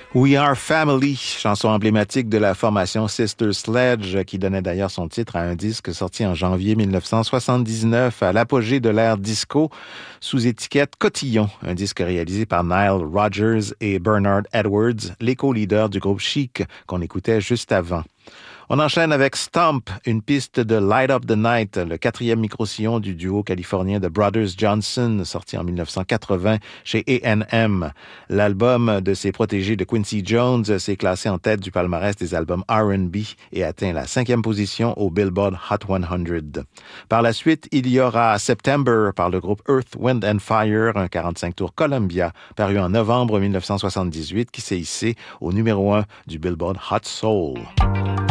We Are Family, chanson emblématique de la formation Sister Sledge, qui donnait d'ailleurs son titre à un disque sorti en janvier 1979 à l'apogée de l'ère disco sous étiquette Cotillon, un disque réalisé par Nile Rodgers et Bernard Edwards, les co-leaders du groupe Chic qu'on écoutait juste avant. On enchaîne avec Stomp, une piste de Light Up the Night, le quatrième micro-sillon du duo californien The Brothers Johnson, sorti en 1980 chez A&M. L'album de ses protégés de Quincy Jones s'est classé en tête du palmarès des albums R&B et atteint la 5e position au Billboard Hot 100. Par la suite, il y aura September par le groupe Earth, Wind and Fire, un 45 tours Columbia, paru en novembre 1978, qui s'est hissé au numéro 1 du Billboard Hot Soul.